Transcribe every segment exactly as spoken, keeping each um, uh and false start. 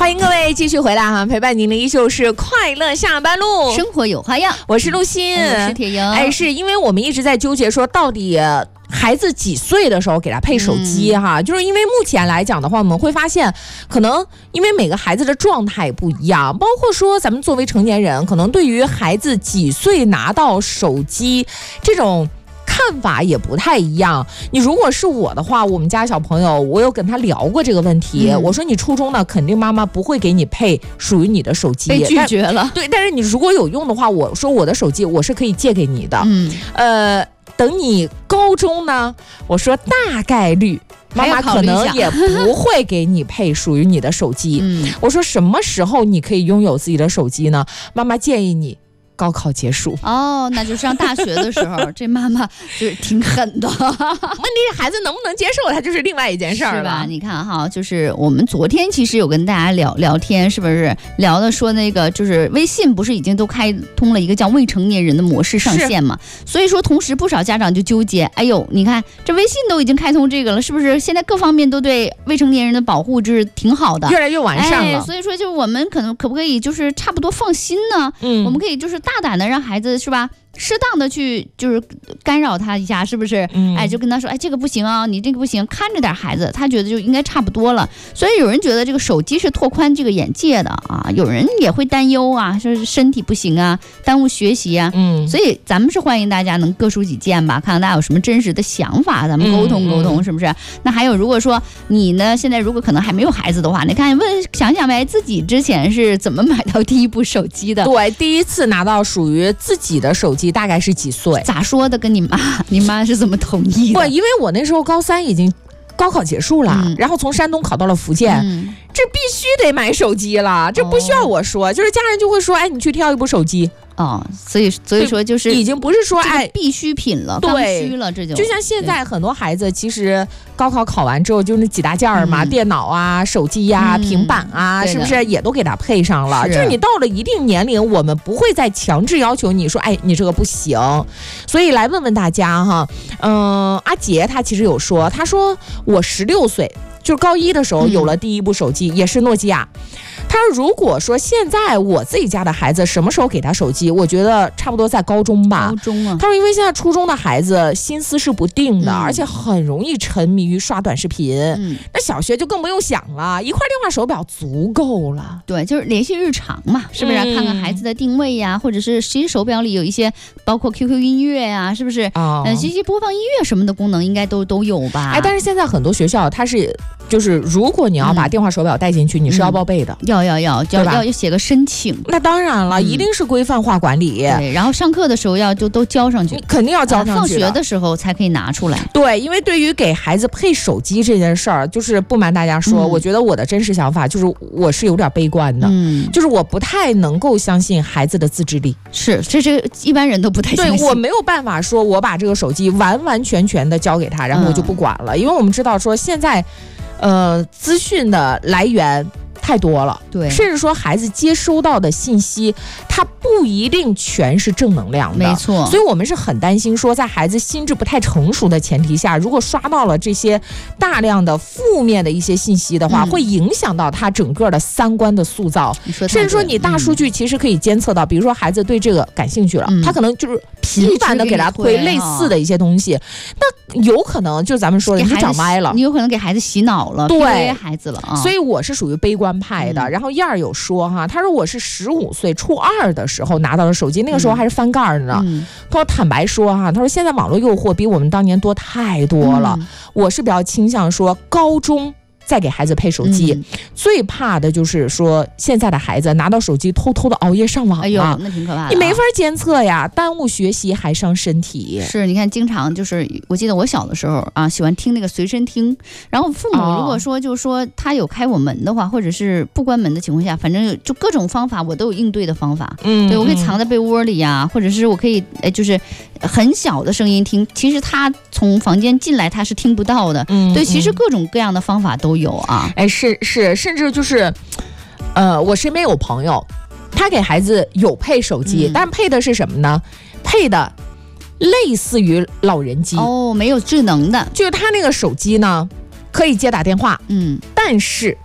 欢迎各位继续回来哈，陪伴您的依旧是快乐下班路， 生活有花样。 我是陆欣， 我是铁莹。 哎，是因为我们一直在纠结说，到底孩子几岁的时候给他配手机哈、嗯？就是因为目前来讲的话，我们会发现，可能因为每个孩子的状态不一样，包括说咱们作为成年人，可能对于孩子几岁拿到手机这种看法也不太一样。你如果是我的话，我们家小朋友，我有跟他聊过这个问题。嗯、我说你初中呢，肯定妈妈不会给你配属于你的手机， 被拒绝了。 对，但是你如果有用的话，我说我的手机我是可以借给你的。嗯，呃，等你高中呢，我说大概率。妈妈可能也不会给你配属于你的手机。嗯，我说什么时候你可以拥有自己的手机呢？妈妈建议你高考结束。 哦，那就上大学的时候，这妈妈就是挺狠的。问题孩子能不能接受，它就是另外一件事儿了， 是吧？你看哈，就是我们昨天其实有跟大家聊聊天，是不是聊的说那个就是微信不是已经都开通了一个叫未成年人的模式上线嘛？所以说同时不少家长就纠结，哎呦，你看这微信都已经开通这个了，是不是现在各方面都对未成年人的保护就是挺好的， 越来越完善了？ 哎、所以说就我们可能可不可以就是差不多放心呢？嗯，我们可以就是大胆的让孩子是吧，适当的去就是干扰他一下，是不是？嗯、哎，就跟他说，哎，这个不行啊，你这个不行，看着点孩子，他觉得就应该差不多了。所以有人觉得这个手机是拓宽这个眼界的啊，有人也会担忧啊，说身体不行啊，耽误学习啊。嗯，所以咱们是欢迎大家能各抒己见吧，看看大家有什么真实的想法，咱们沟通沟通，是不是？嗯、那还有，如果说你呢，现在如果可能还没有孩子的话，你看问想想呗，自己之前是怎么买到第一部手机的？ 对，第一次拿到属于自己的手机大概是几岁？ 咋说的？跟你妈，你妈是怎么同意的？ 不，因为我那时候高三已经高考结束了，嗯、然后从山东考到了福建，嗯、这必须得买手机了，这不需要我说，哦、就是家人就会说，哎，你去挑一部手机。 哦，所以所以说就是已经不是说哎必需品了，刚需了，这就就像现在很多孩子其实高考考完之后就那几大件儿嘛，嗯、电脑啊、手机呀、啊、嗯、平板啊，是不是也都给他配上了？是就是你到了一定年龄，我们不会再强制要求你说，哎，你这个不行。所以来问问大家哈，嗯、呃，阿杰他其实有说，他说我十六岁。就是高一的时候有了第一部手机，嗯、也是诺基亚。他说：“如果说现在我自己家的孩子什么时候给他手机，我觉得差不多在高中吧。 高中啊， 他说，因为现在初中的孩子心思是不定的，嗯、而且很容易沉迷于刷短视频。嗯，那小学就更不用想了，一块电话手表足够了。 对，就是联系日常嘛，是不是？嗯、看看孩子的定位呀，或者是其实手表里有一些包括 Q Q 音乐呀，是不是？哦，呃，这些播放音乐什么的功能应该都都有吧？ 哎，但是现在很多学校它是。”就是如果你要把电话手表带进去，嗯、你是要报备的， 要要要要要要写个申请。 那当然了，嗯、一定是规范化管理。 对，然后上课的时候要就都交上去， 你肯定要交上去、啊。 放学的时候才可以拿出来。 对，因为对于给孩子配手机这件事儿，就是不瞒大家说，嗯、我觉得我的真实想法就是，我是有点悲观的。嗯，就是我不太能够相信孩子的自制力。 是，这是一般人都不太相信。 对，我没有办法说我把这个手机完完全全的交给他，然后我就不管了，嗯、因为我们知道说现在。呃，资讯的来源太多了， 对， 甚至说孩子接收到的信息，它不一定全是正能量的， 没错。 所以我们是很担心说，在孩子心智不太成熟的前提下，如果刷到了这些大量的负面的一些信息的话，嗯、会影响到他整个的三观的塑造。甚至说，你大数据其实可以监测到，嗯、比如说孩子对这个感兴趣了，嗯、他可能就是频繁的给他推类似的一些东西，那有可能就咱们说的你就长歪了， 你有可能给孩子洗脑了， 对孩子了啊。 所以我是属于悲观派的。嗯、然后燕儿有说哈，他说我是十五岁初二的时候拿到了手机，那个时候还是翻盖呢。嗯、他说坦白说哈，他说现在网络诱惑比我们当年多太多了。嗯、我是比较倾向说高中。再给孩子配手机，嗯、最怕的就是说现在的孩子拿到手机偷偷的熬夜上网了， 哎呦，那挺可怕的， 你没法监测呀，耽误学习还伤身体。 是，你看经常就是我记得我小的时候啊，喜欢听那个随身听，然后父母如果说就是说他有开我门的话，或者是不关门的情况下，反正就各种方法我都有应对的方法。嗯，对，我可以藏在被窝里呀，或者是我可以呃就是很小的声音听，其实他从房间进来他是听不到的。嗯，对，其实各种各样的方法都有。有啊， 哎，是是，甚至就是，呃，我身边有朋友，他给孩子有配手机，嗯、但配的是什么呢？配的类似于老人机哦，没有智能的， 就是他那个手机呢，可以接打电话，嗯，但是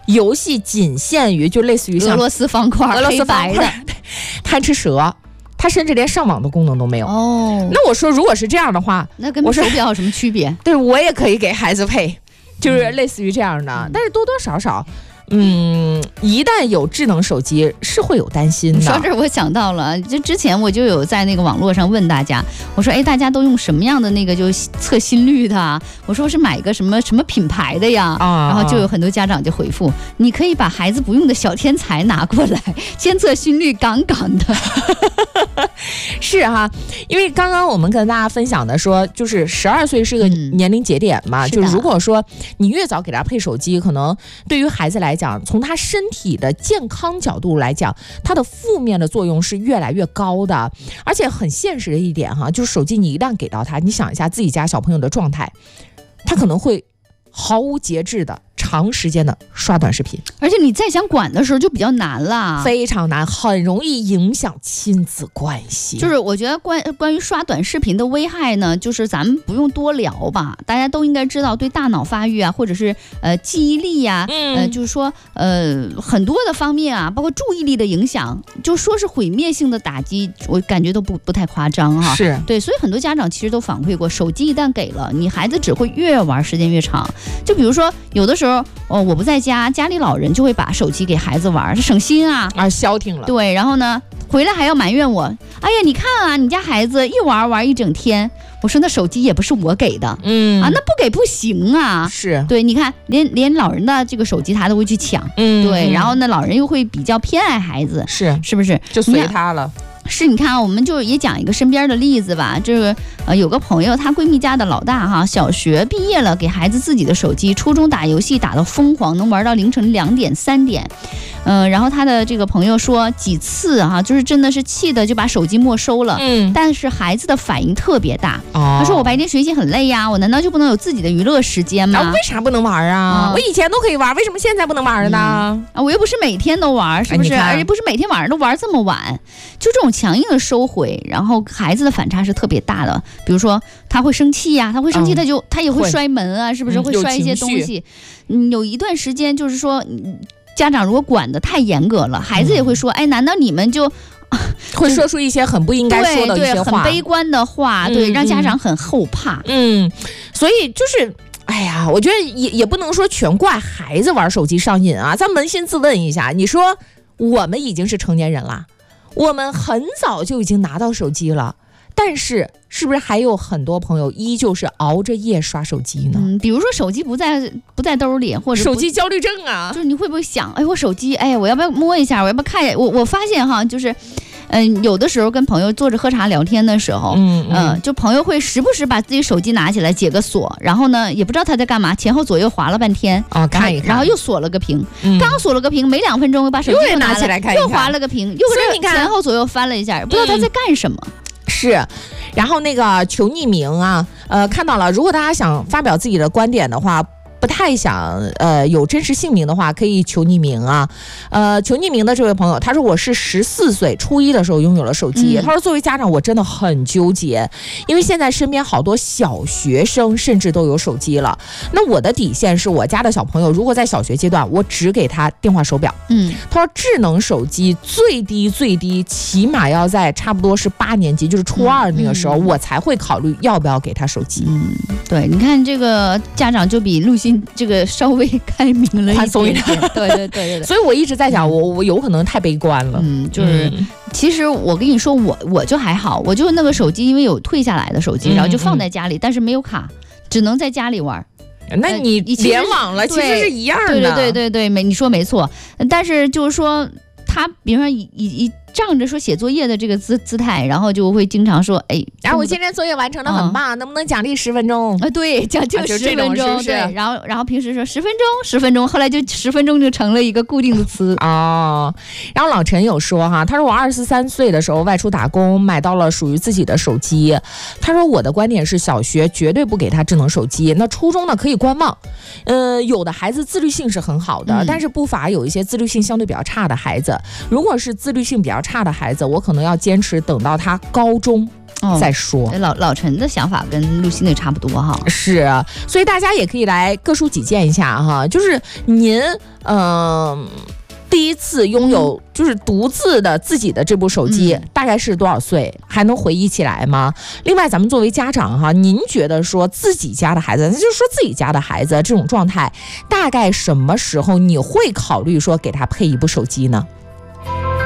游戏仅限于就类似于像俄罗斯方块、 俄罗斯方块、 的贪吃蛇。它甚至连上网的功能都没有哦。那我说，如果是这样的话， 那跟手表有什么区别？ 对，我也可以给孩子配，就是类似于这样的。嗯、但是多多少少，嗯，一旦有智能手机，是会有担心的。 说这我想到了，就之前我就有在那个网络上问大家，我说，哎，大家都用什么样的那个就测心率的？我说是买一个什么什么品牌的呀？啊、然后就有很多家长就回复，你可以把孩子不用的小天才拿过来，监测心率杠杠的。 是哈，因为刚刚我们跟大家分享的说，就是十二岁是个年龄节点嘛，嗯、就如果说你越早给他配手机，可能对于孩子来讲，从他身体的健康角度来讲，它的负面的作用是越来越高的。而且很现实的一点哈，就是手机你一旦给到他，你想一下自己家小朋友的状态，他可能会毫无节制的长时间的刷短视频， 而且你再想管的时候就比较难了， 非常难，很容易影响亲子关系。 就是我觉得关关于刷短视频的危害呢，就是咱们不用多聊吧，大家都应该知道，对大脑发育啊，或者是呃记忆力呀、啊，嗯、呃，就是说呃很多的方面啊，包括注意力的影响，就说是毁灭性的打击，我感觉都不不太夸张哈。 是对，所以很多家长其实都反馈过，手机一旦给了你，孩子只会越玩时间越长。就比如说有的时候。哦，我不在家，家里老人就会把手机给孩子玩，省心啊， 啊，消停了。 对，然后呢，回来还要埋怨我，哎呀，你看啊，你家孩子一玩玩一整天。我说那手机也不是我给的，嗯啊，那不给不行啊。 是对，你看，连连老人的这个手机他都会去抢，嗯，对，然后呢，老人又会比较偏爱孩子， 是是不是？ 就随他了。 是，你看啊，我们就也讲一个身边的例子吧。这个呃，有个朋友，她闺蜜家的老大哈，小学毕业了，给孩子自己的手机，初中打游戏打到疯狂，能玩到凌晨两点三点。嗯、呃，然后她的这个朋友说几次哈、啊，就是真的是气的就把手机没收了。嗯，但是孩子的反应特别大。哦，他说我白天学习很累呀，我难道就不能有自己的娱乐时间吗？ 啊、为啥不能玩啊、嗯？我以前都可以玩，为什么现在不能玩了呢？ 嗯、啊，我又不是每天都玩，是不是？而且不是每天晚上都玩这么晚，就这种强硬的收回，然后孩子的反差是特别大的。比如说他会生气呀、啊，他会生气，他就、嗯、他也会摔门啊，是不是、嗯、会摔一些东西？嗯，有一段时间就是说，家长如果管得太严格了，孩子也会说，嗯、哎，难道你们就？ 会说出一些很不应该说的一些话， 对对，很悲观的话，嗯、对，让家长很后怕。 嗯，所以就是。哎呀，我觉得也也不能说全怪孩子玩手机上瘾啊，咱扪心自问一下，你说我们已经是成年人了，我们很早就已经拿到手机了，但是是不是还有很多朋友依旧是熬着夜刷手机呢？ 嗯，比如说手机不在不在兜里，或者手机焦虑症啊， 就是你会不会想，哎，我手机，哎呀，我要不要摸一下，我要不要看一下？我我发现哈，就是。嗯，有的时候跟朋友坐着喝茶聊天的时候，嗯嗯、呃，就朋友会时不时把自己手机拿起来解个锁，然后呢，也不知道他在干嘛，前后左右划了半天， 哦，看一看， 然后又锁了个屏，嗯、刚锁了个屏，没两分钟又把手机又拿起来看一看， 又划了个屏，又跟着前后左右翻了一下，不知道他在干什么。嗯、 是，然后那个求匿名啊，呃，看到了，如果大家想发表自己的观点的话。不太想呃有真实姓名的话，可以求匿名啊。呃，求匿名的这位朋友，他说我是十四岁初一的时候拥有了手机。嗯、他说作为家长，我真的很纠结，因为现在身边好多小学生甚至都有手机了。那我的底线是我家的小朋友，如果在小学阶段，我只给他电话手表。嗯，他说智能手机最低最低起码要在差不多是八年级，就是初二那个时候，嗯嗯、我才会考虑要不要给他手机。 嗯，对，你看这个家长就比陆欣。这个稍微开明了一点， 宽松一点， 对对对对对。 所以我一直在想，我我有可能太悲观了。 嗯，就是，嗯、其实我跟你说，我我就还好，我就那个手机，因为有退下来的手机，嗯、然后就放在家里，嗯、但是没有卡，只能在家里玩。 那你联网了，呃、其实是一样的。 对对对对对，没你说没错，但是就是说，他比如说以以以。仗着说写作业的这个姿姿态，然后就会经常说，哎， 然后我今天作业完成的很棒，嗯、能不能奖励十分钟？ 啊，对，奖就十分钟， 啊、是是对，然后然后平时说十分钟，十分钟，后来就十分钟就成了一个固定的词哦。然后老陈有说哈，他说我二十三岁的时候外出打工，买到了属于自己的手机。他说我的观点是，小学绝对不给他智能手机，那初中呢可以观望。呃，有的孩子自律性是很好的，嗯、但是不乏有一些自律性相对比较差的孩子。如果是自律性比较差差的孩子，我可能要坚持等到他高中再说。 哦、老老陈的想法跟露西那差不多哈。 是，所以大家也可以来各抒己见一下哈，就是您嗯。呃第一次拥有就是独自的自己的这部手机、嗯、大概是多少岁，还能回忆起来吗？另外咱们作为家长哈，您觉得说自己家的孩子，那就是说自己家的孩子这种状态大概什么时候你会考虑说给他配一部手机呢？